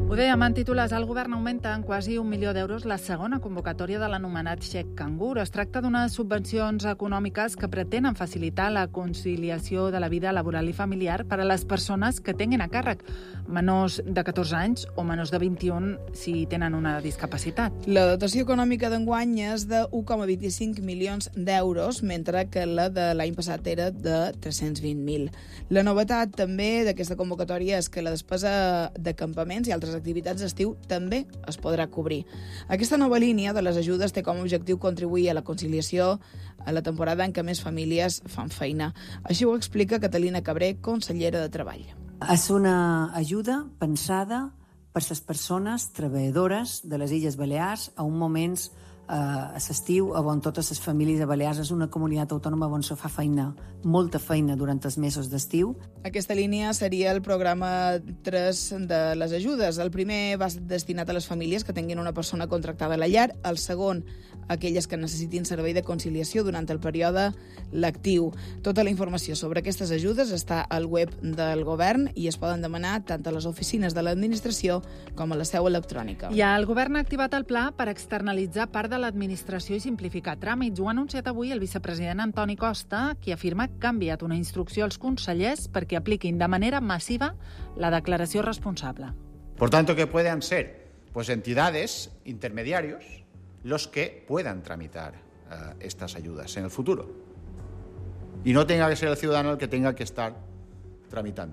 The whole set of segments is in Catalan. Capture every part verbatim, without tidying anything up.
Ho dèiem en titulars, el govern augmenta en quasi un milió d'euros la segona convocatòria de l'anomenat xec cangur. Es tracta d'unes subvencions econòmiques que pretenen facilitar la conciliació de la vida laboral i familiar per a les persones que tinguin a càrrec menors de catorze anys o menors de vint-i-un si tenen una discapacitat. La dotació econòmica d'enguany és de u coma vint-i-cinc milions d'euros, mentre que la de l'any passat era de tres-cents vint mil. La novetat també d'aquesta convocatòria és que la despesa de campaments i altres activitats d'estiu també es podrà cobrir. Aquesta nova línia de les ajudes té com a objectiu contribuir a la conciliació a la temporada en què més famílies fan feina. Així ho explica Catalina Cabré, consellera de Treball. És una ajuda pensada per les persones treballadores de les Illes Balears a un moment eh, a l'estiu, on totes les famílies de Balears és una comunitat autònoma on se fa feina, molta feina durant els mesos d'estiu. Aquesta línia seria el programa tres de les ajudes. El primer va destinat a les famílies que tinguin una persona contractada a la llar, el segon aquelles que necessitin servei de conciliació durant el període lectiu. Tota la informació sobre aquestes ajudes està al web del govern i es poden demanar tant a les oficines de l'administració com a la seu electrònica. I el govern ha activat el pla per externalitzar part de l'administració i simplificar tràmits. Ho ha anunciat avui el vicepresident Antoni Costa, qui afirma que ha enviat una instrucció als consellers perquè apliquin de manera massiva la declaració responsable. Por tanto, que puedan ser pues, entidades, intermediarios, los que puedan tramitar uh, estas ayudas en el futuro. Y no tenga que ser el ciudadano el que tenga que estar tramitando.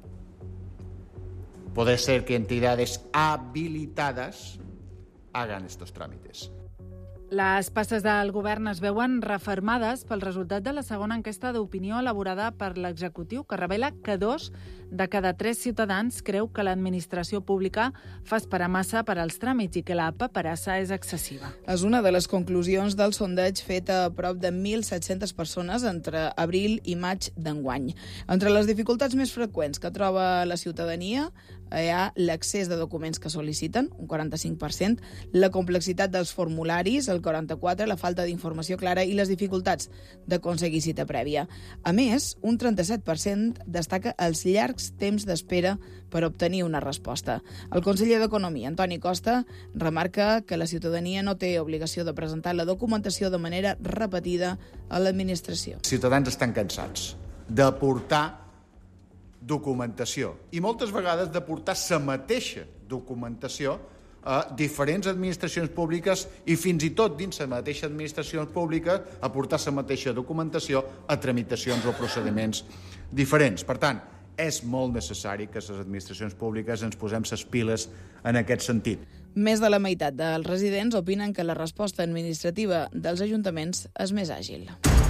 Puede ser que entidades habilitadas hagan estos trámites. Les passes del govern es veuen refermades pel resultat de la segona enquesta d'opinió elaborada per l'executiu, que revela que dos de cada tres ciutadans creu que l'administració pública fa esperar massa per als tràmits i que la paperassa és excessiva. És una de les conclusions del sondeig fet a prop de mil set-centes persones entre abril i maig d'enguany. Entre les dificultats més freqüents que troba la ciutadania hi ha l'accés de documents que sol·liciten, un quaranta-cinc per cent, la complexitat dels formularis, el quaranta-quatre per cent, la falta d'informació clara i les dificultats d'aconseguir cita prèvia. A més, un trenta-set per cent destaca els llargs temps d'espera per obtenir una resposta. El conseller d'Economia, Antoni Costa, remarca que la ciutadania no té obligació de presentar la documentació de manera repetida a l'administració. Els ciutadans estan cansats de portar documentació i moltes vegades de portar la mateixa documentació a diferents administracions públiques i fins i tot dins la mateixa administració pública a portar la mateixa documentació a tramitacions o procediments diferents. Per tant, és molt necessari que les administracions públiques ens posem les piles en aquest sentit. Més de la meitat dels residents opinen que la resposta administrativa dels ajuntaments és més àgil.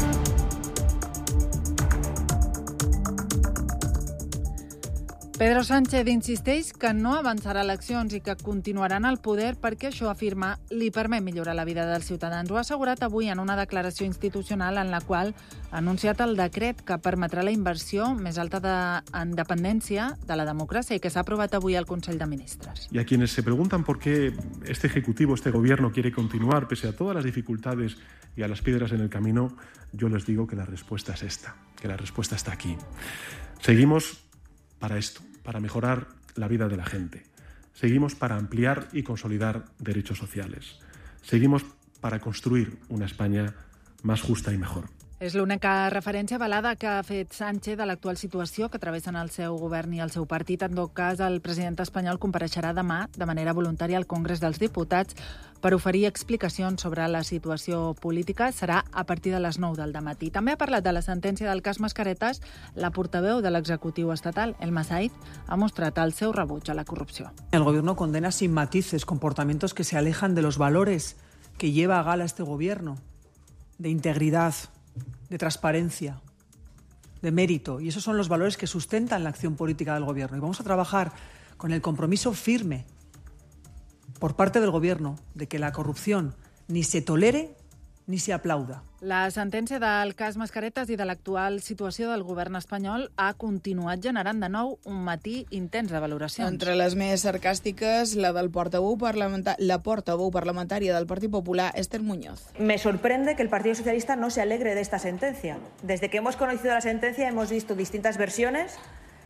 Pedro Sánchez insisteix que no avançarà eleccions i que continuaran al poder perquè això, afirma, li permet millorar la vida dels ciutadans. Ho ha assegurat avui en una declaració institucional en la qual ha anunciat el decret que permetrà la inversió més alta de, en dependència de la democràcia i que s'ha aprovat avui al Consell de Ministres. Y a quienes se preguntan por qué este Ejecutivo, este Gobierno quiere continuar pese a todas las dificultades y a las piedras en el camino, yo les digo que la respuesta es esta, que la respuesta está aquí. Seguimos para esto, para mejorar la vida de la gente. Seguimos para ampliar y consolidar derechos sociales. Seguimos para construir una España más justa y mejor. És l'única referència avalada que ha fet Sánchez a l'actual situació que travessen el seu govern i el seu partit. En tot cas, el president espanyol compareixerà demà de manera voluntària al Congrés dels Diputats per oferir explicacions sobre la situació política. Serà a partir de les nou del dematí. També ha parlat de la sentència del cas Mascaretas. La portaveu de l'executiu estatal, Elma Said, ha mostrat el seu rebuig a la corrupció. El gobierno condena sin matices comportamientos que se alejan de los valores que lleva a gala este gobierno, de integridad, de transparencia, de mérito. Y esos son los valores que sustentan la acción política del Gobierno. Y vamos a trabajar con el compromiso firme por parte del Gobierno de que la corrupción ni se tolere ni se aplauda. La sentència del cas Mascaretas i de l'actual situació del govern espanyol ha continuat generant de nou un matí intens de valoracions. Entre les més sarcàstiques, la del portaveu parlamentà- la portaveu parlamentària del Partit Popular, Esther Muñoz. Me sorprende que el Partido Socialista no se alegre de esta sentencia. Desde que hemos conocido la sentencia hemos visto distintas versiones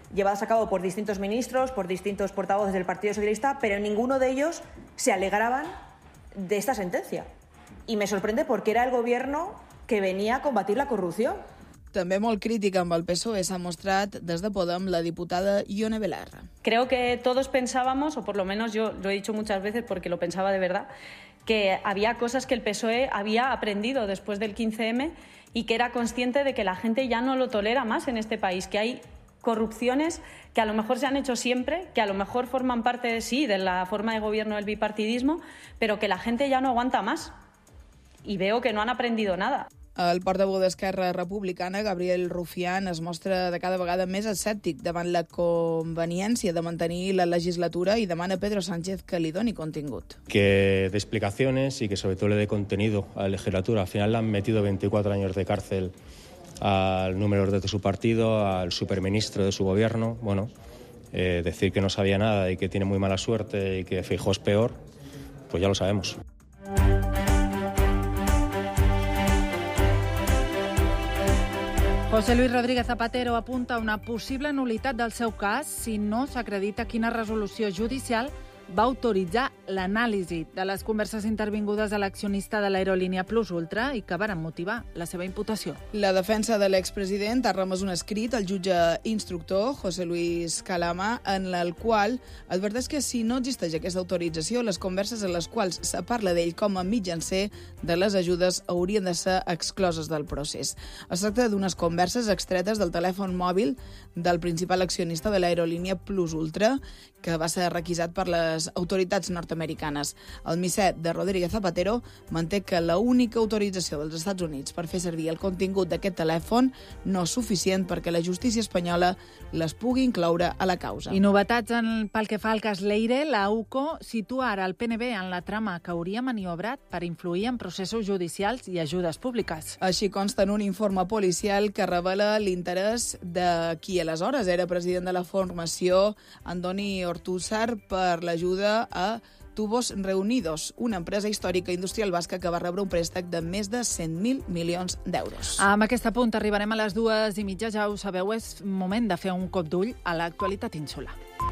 llevadas a cabo por distintos ministros, por distintos portavoces del Partido Socialista, pero ninguno de ellos se alegraban de esta sentencia. Y me sorprende porque era el gobierno que venía a combatir la corrupción. També molt crítica amb el P S O E s'ha mostrat des de Podem la diputada Ione Belarra. Creo que todos pensábamos, o por lo menos yo lo he dicho muchas veces porque lo pensaba de verdad, que había cosas que el P S O E había aprendido después del quince eme y que era consciente de que la gente ya no lo tolera más en este país, que hay corrupciones que a lo mejor se han hecho siempre, que a lo mejor forman parte, sí, de la forma de gobierno del bipartidismo, pero que la gente ya no aguanta más. Y veo que no han aprendido nada. El portaveu d'Esquerra Republicana, Gabriel Rufián, es mostra de cada vegada més escèptic davant la conveniència de mantenir la legislatura i demana a Pedro Sánchez que li doni contingut. Que dé explicaciones y que sobre todo le dé contenido a la legislatura. Al final le han metido veinticuatro años de cárcel al número de su partido, al superministro de su gobierno. Bueno, eh, decir que no sabía nada y que tiene muy mala suerte y que Feijóo es peor, pues ya lo sabemos. José Luis Rodríguez Zapatero apunta a una possible nulitat del seu cas si no s'acredita quina resolució judicial va autoritzar l'anàlisi de les converses intervingudes a l'accionista de l'aerolínia Plus Ultra i que varen motivar la seva imputació. La defensa de l'expresident ha remès un escrit al jutge instructor, José Luis Calama, en el qual adverteix que si no existeix aquesta autorització, les converses en les quals se parla d'ell com a mitjancer de les ajudes haurien de ser excloses del procés. Es tracta d'unes converses extretes del telèfon mòbil del principal accionista de l'aerolínia Plus Ultra, que va ser requisat per les autoritats nord-americanes. El misset de Rodríguez Zapatero manté que l'única autorització dels Estats Units per fer servir el contingut d'aquest telèfon no és suficient perquè la justícia espanyola les pugui incloure a la causa. I novetats en, pel que fa al cas Leire, la U C O situa ara el P N B en la trama que hauria maniobrat per influir en processos judicials i ajudes públiques. Així consta en un informe policial que revela l'interès de qui aleshores era president de la formació, Andoni Ortúzar, per l'ajuda a Tubos Reunidos, una empresa històrica industrial basca que va rebre un préstec de més de cent mil milions d'euros. Amb aquest punt arribarem a les dues i mitja, ja ho sabeu, és moment de fer un cop d'ull a l'actualitat insular.